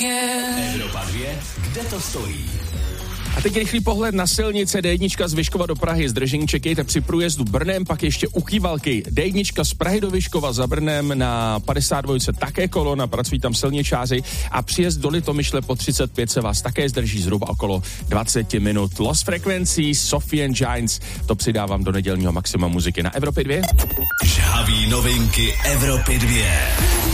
Evropa 2, kde to stojí? A teď rychlý pohled na silnice. D1 z Vyškova do Prahy. Zdržení čekejte při průjezdu Brnem, pak ještě u Chývalky. D1 z Prahy do Vyškova za Brnem na 52 také kolona, pracují tam silničáři a příjezd do Litomyšle po 35 se vás také zdrží zhruba okolo 20 minut. Lost Frequency, Sophie and Giants, to přidávám do nedělního maxima muziky na Evropě 2. Žhavý novinky Evropy 2.